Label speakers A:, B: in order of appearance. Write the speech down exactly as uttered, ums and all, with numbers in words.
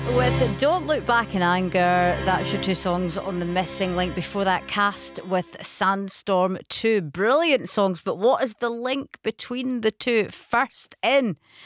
A: with Don't Look Back in Anger. That's your two songs on the Missing Link. Before that, Cast with Sandstorm. Two brilliant songs, but what is the link between the two? First in